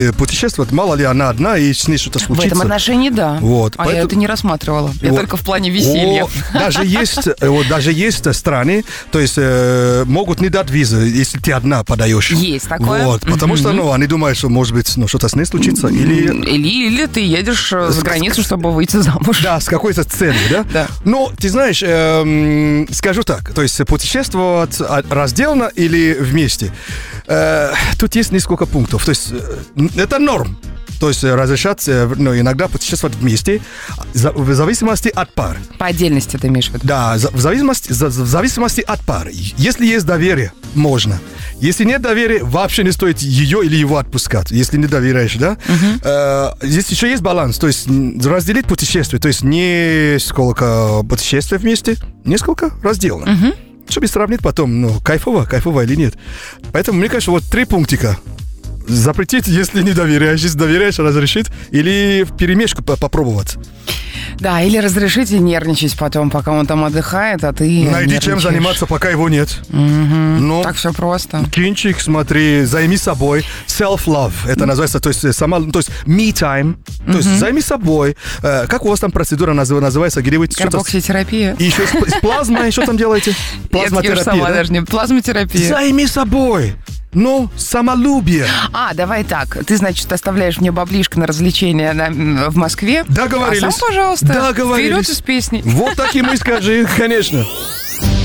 путешествовать, мало ли она одна, и с ней что-то случится. В этом отношении, да. Вот, поэтому... я это не рассматривала. Я только в плане веселья. Даже есть страны, то есть могут не дать визы, если ты одна подаешь. Есть такое. Вот, потому что, они думают, что, может быть, что-то с ней случится. Или ты едешь за границу, чтобы выйти замуж. Да, с какой-то целью, да? Да. Но, ты знаешь, скажу так, то есть путешествовать разделно или вместе. Тут есть несколько пунктов. То есть это норм. То есть разрешать иногда путешествовать вместе в зависимости от пар. По отдельности ты имеешь в виду? Да, в зависимости от пары. Если есть доверие, можно. Если нет доверия, вообще не стоит ее или его отпускать, если не доверяешь, да? Здесь еще есть баланс, то есть разделить путешествие, то есть не сколько путешествий вместе, несколько разделно. Чтобы сравнить потом, кайфово или нет. Поэтому, мне кажется, вот 3 пунктика. Запретить, если не доверяешь. Если доверяешь, разрешить. Или вперемешку попробовать. Да, или разрешить и нервничать потом, пока он там отдыхает, а ты найди чем заниматься, пока его нет. Так все просто. Кинчик, смотри, займи собой. Self-love, это называется, то есть me time. То есть займи собой. Как у вас там процедура называется? Где вы карбокситерапия. И еще с плазмой, что там делаете? Плазмотерапия, да? Плазмотерапия. Займи собой. Самолюбие. Давай так. Ты, значит, оставляешь мне баблишко на развлечения в Москве. Договорились. А сам, пожалуйста, Договорились. вперед из песни. Вот так ему и скажи, конечно.